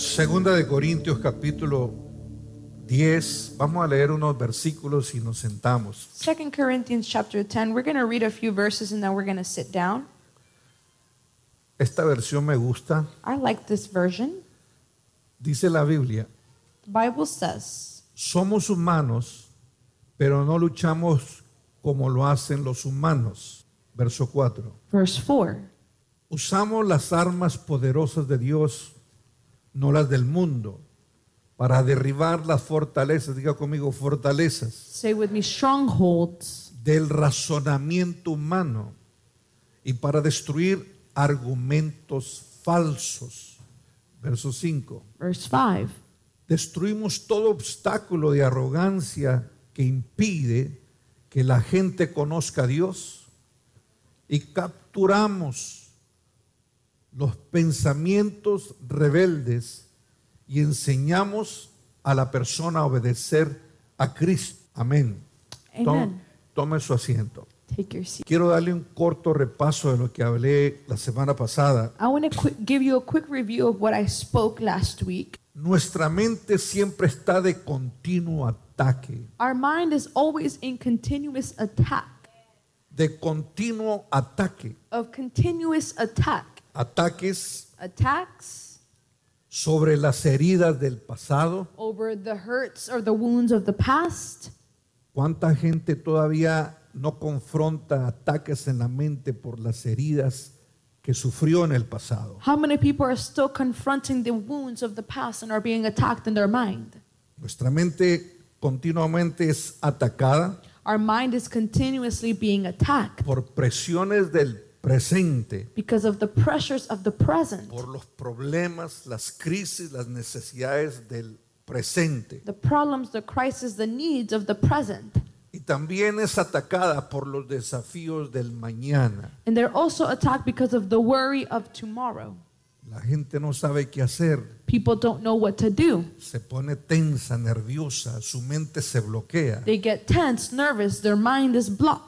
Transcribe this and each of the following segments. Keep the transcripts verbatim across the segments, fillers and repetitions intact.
Segunda de Corintios capítulo diez. Vamos a leer unos versículos y nos sentamos. Second Corinthians chapter ten. We're going to read a few verses and then we're going to sit down. Esta versión me gusta. I like this version. Dice la Biblia: The Bible says, somos humanos, pero no luchamos como lo hacen los humanos. Verso cuatro. verse four, Usamos las armas poderosas de Dios, no las del mundo, para derribar las fortalezas, diga conmigo, fortalezas, say with me, strongholds del razonamiento humano y para destruir argumentos falsos. Verso cinco. verse five. Destruimos todo obstáculo de arrogancia que impide que la gente conozca a Dios y capturamos los pensamientos rebeldes y enseñamos a la persona a obedecer a Cristo. Amén. Amen. Tome, tome su asiento. Take your seat. Quiero darle un corto repaso de lo que hablé la semana pasada. I want to qu- give you a quick review of what I spoke last week. Nuestra mente siempre está de continuo ataque, Our mind is always in continuous attack, de continuo ataque. of continuous attack. Ataques Attacks sobre las heridas del pasado. over the hurts or the wounds of the past. ¿Cuánta gente todavía no confronta ataques en la mente por las heridas que sufrió en el pasado? How many people are still confronting the wounds of the past and are being attacked in their mind? Nuestra mente continuamente es atacada Our mind is continuously being attacked por presiones del presente, because of the pressures of the present, por los problemas, las crisis, las necesidades del presente. the problems, the crisis, the needs of the present. Y también es atacada por los desafíos del mañana. And they're also attacked because of the worry of tomorrow. La gente no sabe qué hacer, People don't know what to do. se pone tensa, nerviosa, su mente se bloquea. They get tense, nervous, their mind is blocked.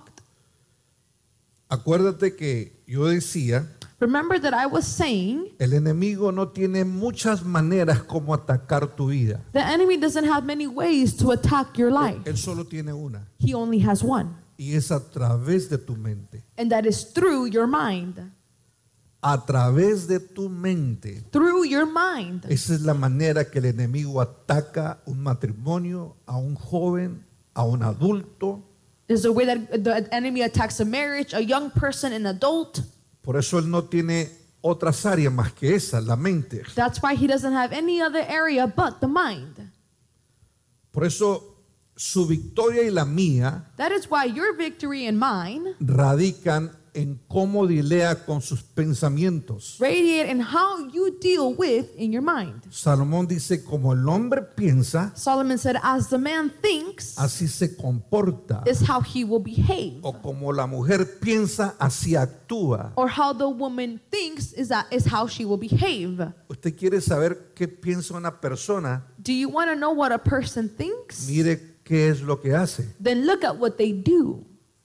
Acuérdate que yo decía, Remember that I was saying el enemigo no tiene muchas maneras como atacar tu vida. the enemy doesn't have many ways to attack your life. Él solo tiene una, He only has one, y es a través de tu mente. and that is through your mind. A través de tu mente. Through your mind. Esa es la manera que el enemigo ataca un matrimonio, a un joven, a un adulto. Is the way that the enemy attacks a marriage, a young person, an adult. Por eso él no tiene otras áreas más que esa, la mente. That's why he doesn't have any other area but the mind. Por eso su victoria y la mía That is why your victory and mine radican en cómo dilea con sus pensamientos. radiate in how you deal with in your mind. Salomón dice, como el hombre piensa, Solomon said, as the man thinks, así se comporta. is how he will behave. O como la mujer piensa, así actúa. Or how the woman thinks is that is how she will behave. ¿Usted quiere saber qué piensa una persona? Do you want to know what a person thinks? Mire qué es lo que hace. Then look at what they do.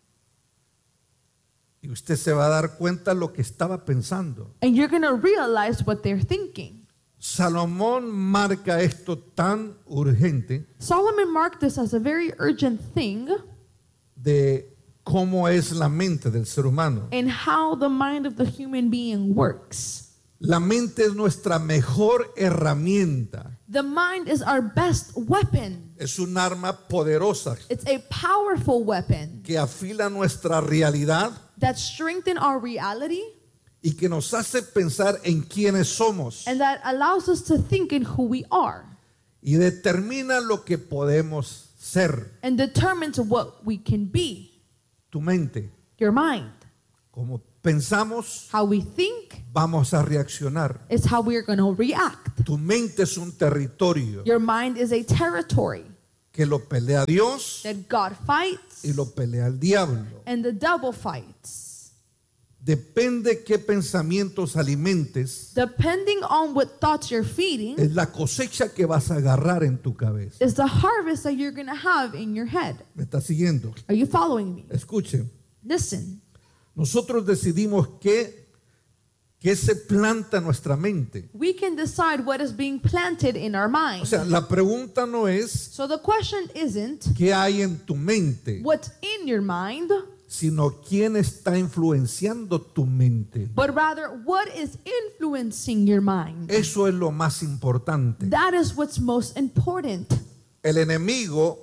Y usted se va a dar cuenta lo que estaba pensando. And you're going to realize what they're thinking. Salomón marca esto tan urgente Solomon marked this as a very urgent thing de cómo es la mente del ser humano. in how the mind of the human being works. La mente es nuestra mejor herramienta. The mind is our best weapon. Es un arma poderosa It's a powerful weapon que afila nuestra realidad that strengthens our reality y que nos hace pensar en quiénes somos and that allows us to think in who we are y determina lo que podemos ser. and determines what we can be. Tu mente, Your mind, como pensamos, how we think, vamos a reaccionar. is how we are going to react. Tu mente es un territorio Your mind is a territory que lo pelea Dios that God fights y lo pelea el diablo. and the devil fights. Depende qué pensamientos alimentes, Depending on what thoughts you're feeding, es la cosecha que vas a agarrar en tu cabeza. is the harvest that you're going to have in your head. ¿Me está siguiendo? Are you following me? Escuchen, Listen, nosotros decidimos qué qué se planta en nuestra mente. we can decide what is being planted in our mind. O sea, la pregunta no es So the question isn't qué hay en tu mente, what's in your mind, sino quién está influenciando tu mente. but rather what is influencing your mind. Eso es lo más importante. That is what's most important. El enemigo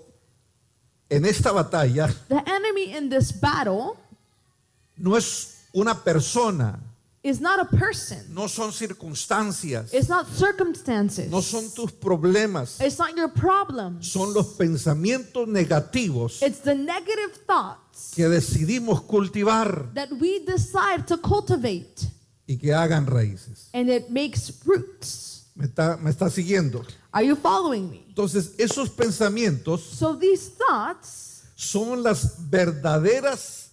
en esta batalla The enemy in this battle no es una persona, is not a person. no son circunstancias, It's not circumstances. no son tus problemas, It's not your problems. son los pensamientos negativos It's the negative thoughts que decidimos cultivar that we decide to cultivate, y que hagan raíces. and it makes roots. ¿Me está, me está siguiendo? Are you following me? Entonces, esos pensamientos So these thoughts son las verdaderas,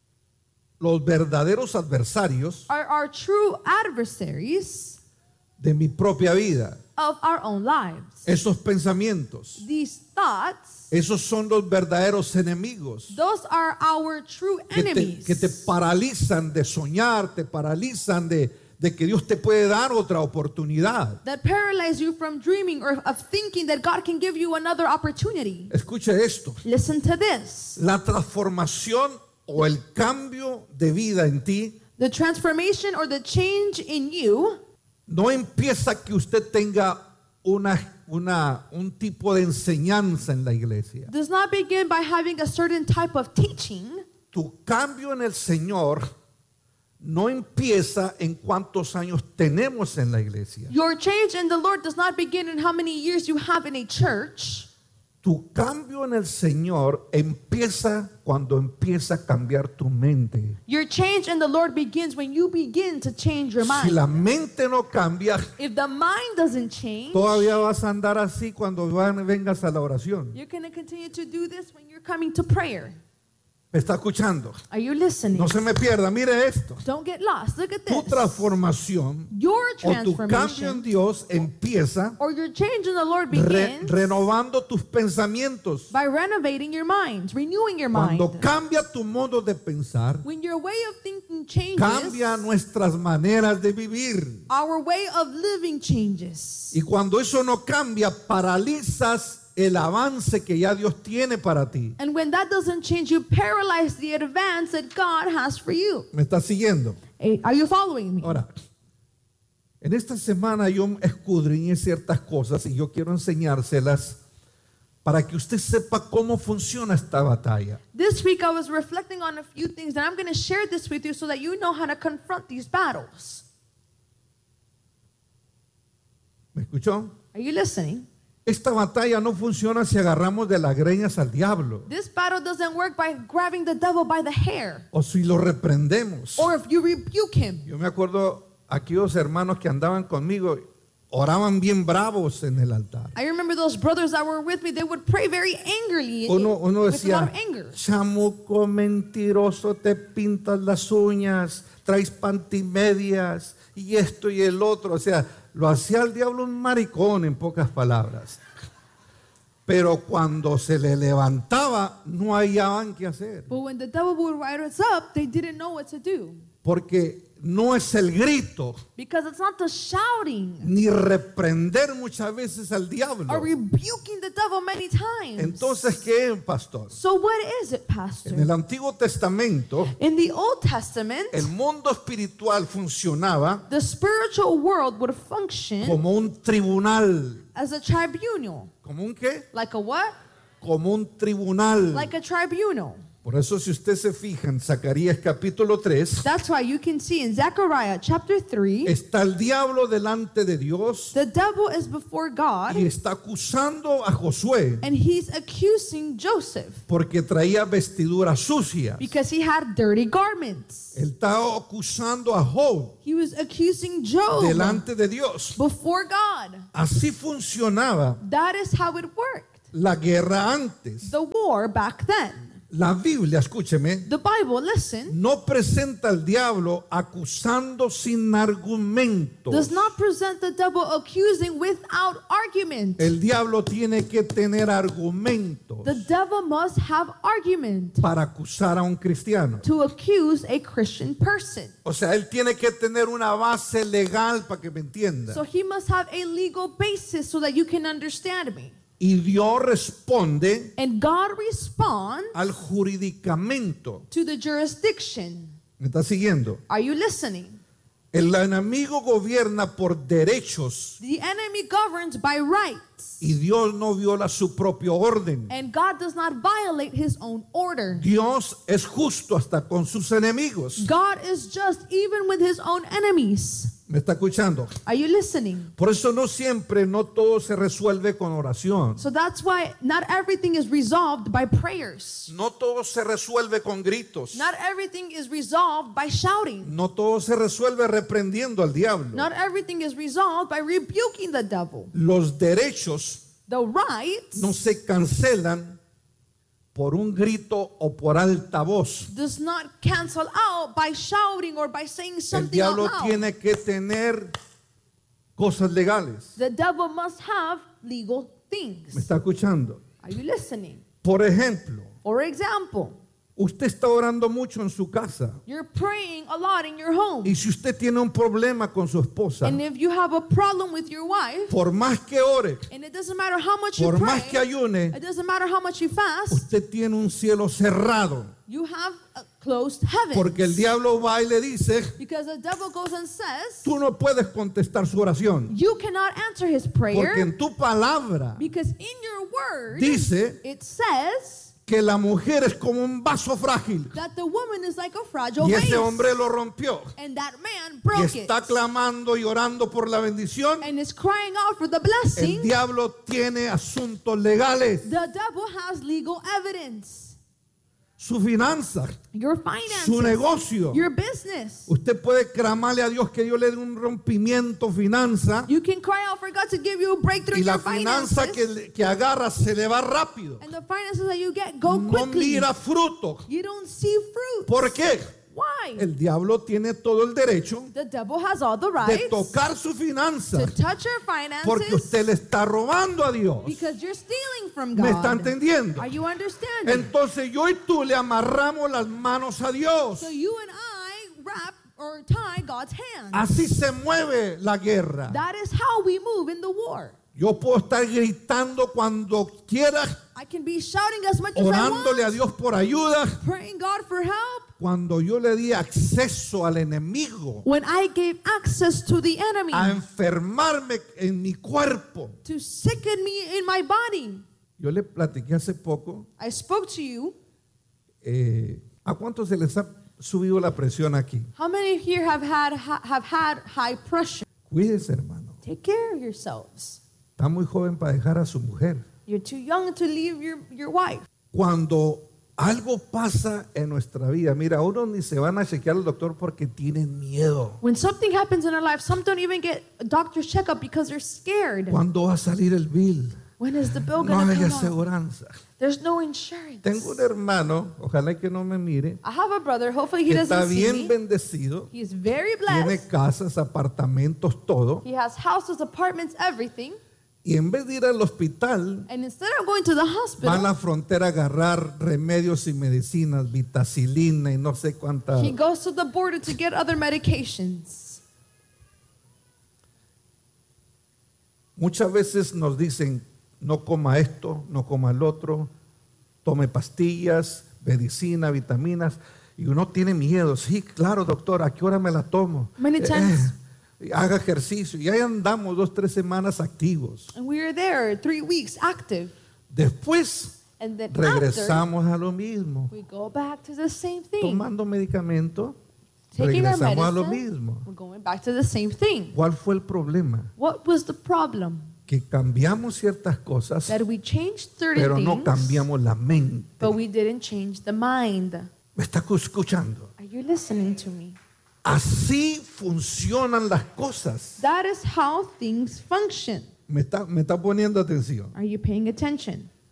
los verdaderos adversarios are our true adversaries de mi propia vida. of our own lives. Esos pensamientos, These thoughts, esos son los verdaderos enemigos those are our true que te, enemies que te paralizan de soñar, te paralizan de, de que Dios te puede dar otra oportunidad. that paralyze you from dreaming or of thinking that God can give you another opportunity. Escuche esto, Listen to this. la transformación o el cambio de vida en ti The transformation or the change in you no empieza que usted tenga una, una, un tipo de enseñanza en la iglesia. does not begin by having a certain type of teaching. Tu cambio en el Señor no empieza en cuántos años tenemos en la iglesia. Your change in the Lord does not begin in how many years you have in a church. Tu cambio en el Señor empieza cuando empieza a cambiar tu mente. Your change in the Lord begins when you begin to change your Si mind. la mente no cambia, If the mind doesn't change, todavía vas a andar así cuando van- vengas a la oración. you're going to continue to do this when you're coming to prayer. ¿Me está escuchando? Are you listening? No se me pierda, mire esto. Don't get lost. Look at Tu this. transformación Your o tu cambio en transformation Dios empieza or your change in the Lord re- begins renovando tus pensamientos. by renovating your mind, renewing your mind. Cuando cambia tu modo de pensar, When your way of thinking changes, cambia nuestras maneras de vivir. our way of living changes. Y cuando eso no cambia, paralizas el avance que ya Dios tiene para ti. And when that doesn't change, you paralyze the advance that God has for you. ¿Me estás siguiendo? Eh, Are you following me? Ahora, en esta semana yo escudriñé ciertas cosas y yo quiero enseñárselas para que usted sepa cómo funciona esta batalla. This week I was reflecting on a few things that I'm going to share this with you so that you know how to confront these battles. ¿Me escuchó? Are you listening? Esta batalla no funciona si agarramos de las greñas al diablo This battle doesn't work by grabbing the devil by the hair o si lo reprendemos. or if you rebuke him. Yo me acuerdo aquellos hermanos que andaban conmigo, oraban bien bravos en el altar. I remember those brothers that were with me, they would pray very angrily Uno, uno with a lot decía, of anger. chamuco mentiroso, te pintas las uñas, traes pantimedias y esto y el otro. O sea, lo hacía el diablo un maricón, en pocas palabras. Pero cuando se le levantaba, no hallaban qué hacer. But when the devil would rise us up, they didn't know what to do. Porque no es el grito, Because it's not the shouting ni reprender muchas veces al diablo. or rebuking the devil many times. Entonces, ¿qué es, pastor? So what is it, En Pastor? el Antiguo Testamento, In the Old Testament, el mundo espiritual funcionaba the spiritual world would function como un tribunal. as a tribunal. ¿Como un qué? Like a what? Como un tribunal. Like a tribunal. Por eso, si usted se fija en Zacarías capítulo tres, That's why you can see in Zechariah chapter three, está el diablo delante de Dios the devil is before God y está acusando a Josué and he's accusing Joseph porque traía vestiduras sucias. because he had dirty garments. Él está acusando a Job He was accusing Job delante de Dios. before God. Así funcionaba That is how it worked. la guerra antes. The war back then. La Biblia, escúcheme, The Bible, listen, no presenta al diablo acusando sin argumentos. does not present the devil accusing without argument. El diablo tiene que tener argumentos The devil must have argument para acusar a un cristiano. to accuse a Christian person. O sea, él tiene que tener una base legal para que me entienda. So he must have a legal basis so that you can understand me. Y Dios responde And God responds al juridicamento. to the jurisdiction. ¿Me está siguiendo? Are you listening? El enemigo gobierna por derechos The enemy governs by rights, y Dios no viola su propio orden. and God does not violate his own order. Dios es justo hasta con sus enemigos. God is just even with his own enemies. ¿Me está escuchando? Are you listening? Por eso no siempre, no todo se resuelve con oración. So that's why not everything is resolved by prayers. No todo se resuelve con gritos. Not everything is resolved by shouting. No todo se resuelve reprendiendo al diablo. Not everything is resolved by rebuking the devil. Los derechos The rights no se cancelan por un grito o por alta voz. does not cancel out by shouting or by saying El something out diablo loud. tiene que tener cosas legales. The devil must have legal ¿Me things. está escuchando? Are you listening? Por ejemplo, For example, usted está orando mucho en su casa. you're praying a lot in your home. Y si usted tiene un problema con su esposa, And if you have a problem with your wife, por más que ore, and it doesn't matter how much you por más que pray, ayune, it doesn't matter how much you fast, usted tiene un cielo cerrado. you have a closed heaven. Porque el diablo va y le dice, Because the devil goes and says, tú no puedes contestar su oración. you cannot answer his Porque prayer en tu palabra because in your word dice it says que la mujer es como un vaso frágil. that the woman is like a fragile Y vase. ese hombre lo rompió. And that man Y broke it. está clamando y orando por la bendición. And is crying out for the El blessing. diablo tiene asuntos legales. The devil has legal evidence. Su finanza, Your su finances, negocio. your business. Usted puede clamarle a Dios que Dios le dé un rompimiento finanza. You can cry out for God to give you a breakthrough Y in la your finanza finances. que, le- que agarra se le va rápido. And the finances that you get go No quickly. mira fruto. You don't see fruit. ¿Por qué? Why? El diablo tiene todo el derecho The devil has all the de rights tocar su finanza to touch your porque finances usted le está robando a Dios. because you're stealing from ¿Me está God. entendiendo? Are you understanding? Entonces yo y tú le amarramos las manos a Dios. So you and I wrap or tie God's hands. Así se mueve la guerra. That is how we move in the war. Yo puedo estar gritando cuando quiera, I can be shouting as much as I orándole a want, Dios por ayuda. praying God for help. Cuando yo le di acceso al enemigo When I gave access to the enemy a enfermarme en mi cuerpo. to sicken me in my body. Yo le platiqué hace poco, I spoke to you. eh, ¿a cuántos se les ha subido la presión aquí? How many here have had ha- have had high pressure? Cuídese, hermano. Take care of yourselves. Está muy joven para dejar a su mujer. You're too young to leave your, your wife. Cuando algo pasa en nuestra vida, mira, uno ni se van a chequear al doctor porque tienen miedo. When something happens in our life, some don't even get a doctor's checkup because they're scared. ¿Cuándo va a salir el bill? When is the bill No going to hay come out? aseguranza. There's no insurance. Tengo un hermano, ojalá que no me mire, I have a brother. Hopefully he que está doesn't see bien me. bendecido, He's very tiene blessed. casas, apartamentos, todo. He has houses, apartments, everything. Y en vez de ir al hospital, And instead of going to the va a hospital, la frontera a agarrar remedios y medicinas, vitacilina y no sé cuánta. he goes to the border to get other medications. Muchas veces nos dicen, no coma esto, no coma el otro, tome pastillas, medicina, vitaminas, y uno tiene miedo. Sí, claro, doctor, ¿a qué hora me la tomo? Many times. Eh, haga ejercicio. Y ahí andamos dos, tres semanas activos. And we were there three weeks active. Después And then after, regresamos a lo mismo. we go back to the same thing. Tomando medicamento, Taking our regresamos a lo medicine, mismo. we're going back to the same thing. ¿Cuál fue el problema? What was the problem? Que cambiamos ciertas cosas, That we changed certain pero no things, cambiamos la mente. but we didn't change the mind. ¿Me está escuchando? Are you listening to me? Así funcionan las cosas. That is how things function. Me está, me está poniendo atención. Are you paying attention?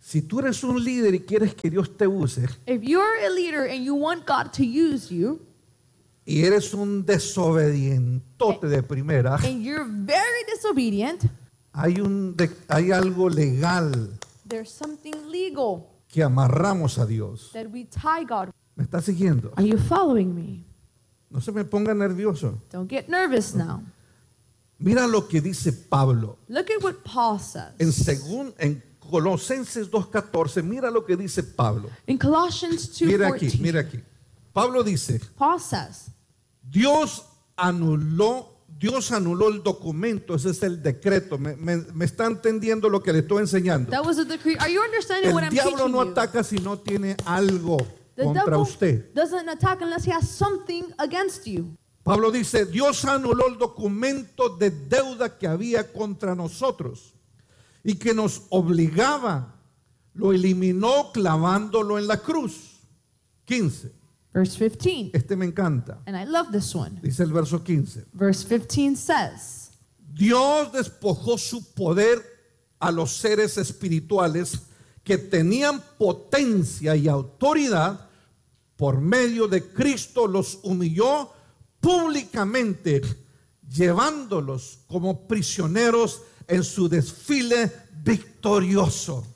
Si tú eres un líder y quieres que Dios te use If you're a leader and you want God to use you, y eres un desobedientote de primera, and you're very disobedient, hay, un de- hay algo legal there's something legal que amarramos a Dios. that we tie God. ¿Me está siguiendo? Are you following me? No se me ponga nervioso. Don't get nervous now. Mira lo que dice Pablo Look at what Paul says. en, segun, en Colosenses dos catorce. Mira lo que dice Pablo. In Colossians two Mira aquí, fourteen, mira aquí. Pablo dice, Paul says, Dios anuló, Dios anuló el documento, ese es el decreto. Me, me, me está entendiendo lo que le estoy enseñando. that was a decree. Are you understanding what El I'm diablo teaching no you? ataca si no tiene algo The contra devil usted. doesn't attack unless he has something against you. Pablo dice, Dios anuló el documento de deuda que había contra nosotros y que nos obligaba, lo eliminó clavándolo en la cruz. quince. Verse fifteen. Este me encanta. And I love this one. Dice el verso quince. Verse fifteen says, Dios despojó su poder a los seres espirituales que tenían potencia y autoridad. Por medio de Cristo los humilló públicamente, llevándolos como prisioneros en su desfile victorioso.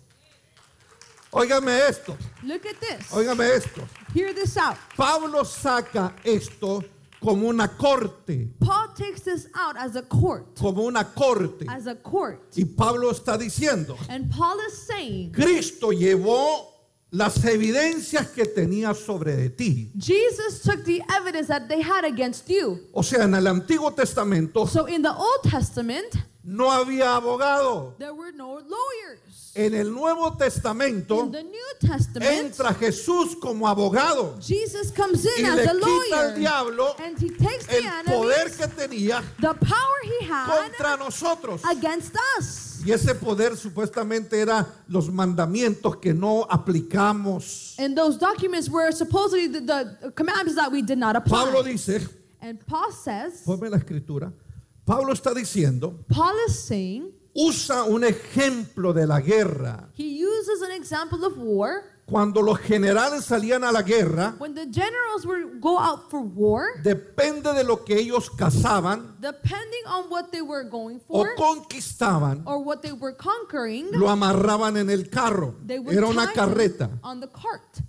Óigame esto, look at this. óigame esto. Hear this out. Pablo saca esto como una corte, Paul takes this out as a court. como una corte. As a court. Y Pablo está diciendo, And Paul is saying, Cristo llevó las evidencias que tenía sobre de ti. Jesus took the evidence that they had against you. O sea, en el Antiguo Testamento So in the Old Testament, no había abogado. there were no lawyers. En el Nuevo Testamento In the New Testament, entra Jesús como abogado Jesus comes in y as le a quita al lawyer. diablo And he takes the el poder enemies, que tenía the power he had contra nosotros. against us. Y ese poder supuestamente era los mandamientos que no aplicamos. And those documents were supposedly the, the commandments that we did not apply. Pablo dice, And Paul says, ponme la escritura, Pablo está diciendo, Paul is saying, usa un ejemplo de la guerra. he uses an example of war. Cuando los generales salían a la guerra, When the generals were go out for war, depende de lo que ellos cazaban depending on what they were going o for conquistaban, or what they were conquering, lo amarraban en el carro. they would Era una tie carreta. him on the cart.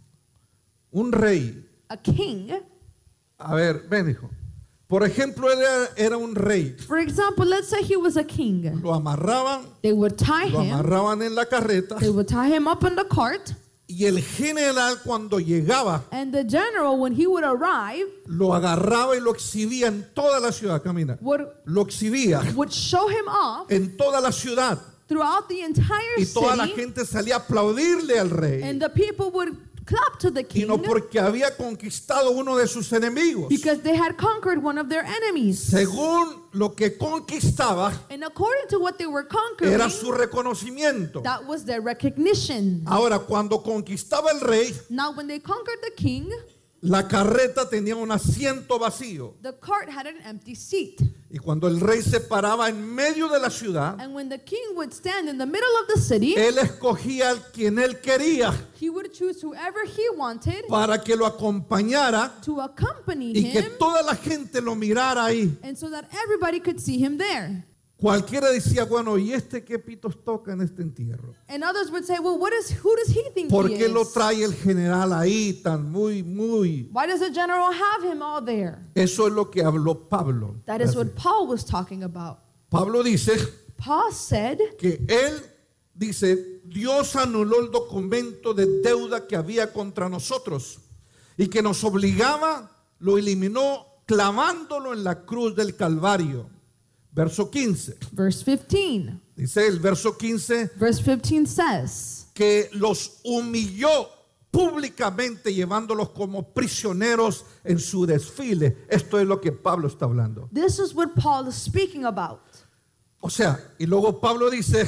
Un rey. A king, A ver, ven hijo. Por ejemplo, él era, era un rey. for example, let's say he was a king. Lo amarraban, They would tie lo him, amarraban en la carreta they would tie him up on the cart, y el general cuando llegaba and the general, when he would arrive, lo agarraba y lo exhibía en toda la ciudad. Camina. would, Lo exhibía would show him off en toda la ciudad throughout the entire y toda la city, gente salía a aplaudirle al rey. and the people would clap to the Y king no porque había conquistado uno de sus enemigos. because they had conquered one of their enemies. Según lo que conquistaba, And according to what they were conquering, era su reconocimiento. that was their recognition. Ahora, cuando conquistaba el rey, Now, when they conquered the king, la carreta tenía un asiento vacío. the cart had an empty seat. Y cuando el rey se paraba en medio de la ciudad, And when the king would stand in the middle of the city, él escogía al quien él quería he would choose whoever he wanted para que lo acompañara to accompany y que him, toda la gente lo mirara ahí. and so that everybody could see him there. Cualquiera decía, bueno, ¿y este qué pitos toca en este entierro? And others would say, well, what is, who does he think ¿Por he qué lo is? trae el general ahí tan muy, muy? Why does the general have him all there? Eso es lo que habló Pablo. That is what Paul was talking about. Pablo dice Paul said que él dice, Dios anuló el documento de deuda que había contra nosotros y que nos obligaba, lo eliminó clavándolo en la cruz del Calvario. Verso quince. verse fifteen. Dice el verso quince Verse fifteen says, que los humilló públicamente llevándolos como prisioneros en su desfile. Esto es lo que Pablo está hablando. this is what Paul is speaking about. O sea, y luego Pablo dice,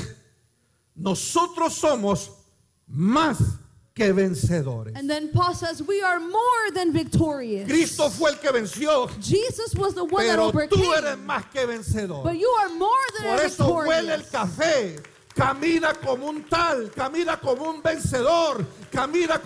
nosotros somos más que vencedores. And then Paul says, we are more than victorious. Cristo fue el que venció, Jesus was the one that pero tú overcame. eres más que vencedor. But you are more than Por a eso huele el victorious. café camina como un tal, camina como un vencedor, camina